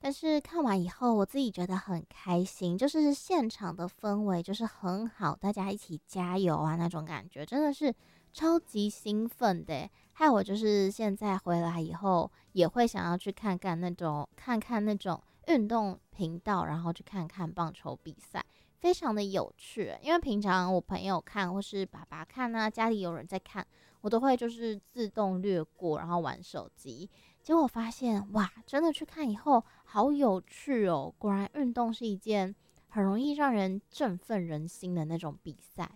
但是看完以后，我自己觉得很开心，就是现场的氛围就是很好，大家一起加油啊那种感觉，真的是超级兴奋的欸。害我就是现在回来以后，也会想要去看看那种运动频道，然后去看看棒球比赛，非常的有趣欸。因为平常我朋友看或是爸爸看啊，家里有人在看，我都会就是自动略过，然后玩手机。结果发现哇，真的去看以后好有趣哦！果然运动是一件很容易让人振奋人心的那种比赛。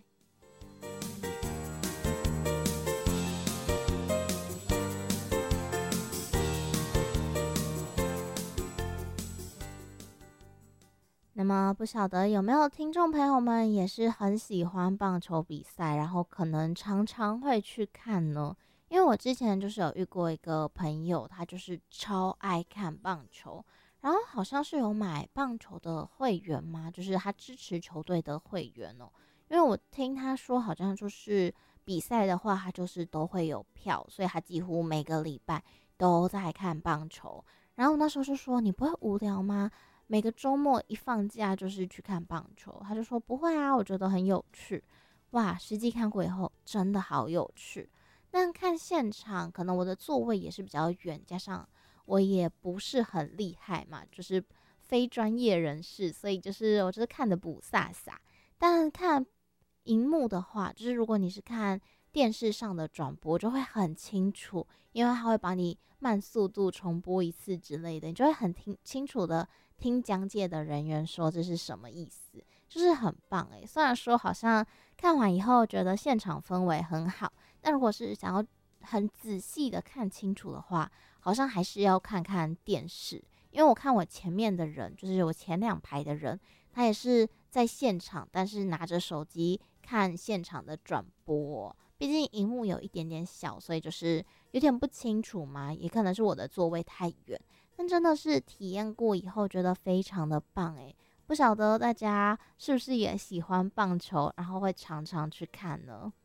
那么不晓得有没有听众朋友们也是很喜欢棒球比赛，然后可能常常会去看呢？因为我之前就是有遇过一个朋友，他就是超爱看棒球，然后好像是有买棒球的会员嘛，就是他支持球队的会员哦。因为我听他说，好像就是比赛的话，他就是都会有票，所以他几乎每个礼拜都在看棒球。然后我那时候就说：“你不会无聊吗？每个周末一放假就是去看棒球。”他就说不会啊，我觉得很有趣。哇，实际看过以后真的好有趣。但看现场，可能我的座位也是比较远，加上我也不是很厉害嘛，就是非专业人士，所以就是我就是看的不飒飒。但看荧幕的话，就是如果你是看电视上的转播，就会很清楚，因为它会把你慢速度重播一次之类的，你就会很清楚的听讲解的人员说这是什么意思，就是很棒诶。虽然说好像看完以后觉得现场氛围很好，但如果是想要很仔细的看清楚的话，好像还是要看看电视。因为我看我前面的人，就是我前两排的人，他也是在现场，但是拿着手机看现场的转播。毕竟荧幕有一点点小，所以就是有点不清楚嘛，也可能是我的座位太远。但真的是体验过以后，觉得非常的棒诶。不晓得大家是不是也喜欢棒球，然后会常常去看呢？